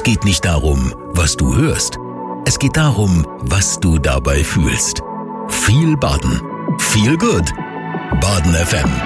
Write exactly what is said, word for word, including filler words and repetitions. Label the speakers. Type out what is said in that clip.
Speaker 1: geht nicht darum, was du hörst. Es geht darum, was du dabei fühlst. Viel Baden. Viel Good. Baden F M.